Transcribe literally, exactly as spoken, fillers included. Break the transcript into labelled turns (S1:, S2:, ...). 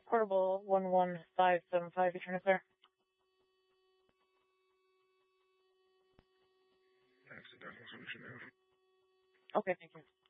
S1: Portable one one five seven five, return it there.
S2: Accidental solution now.
S1: Okay, thank you.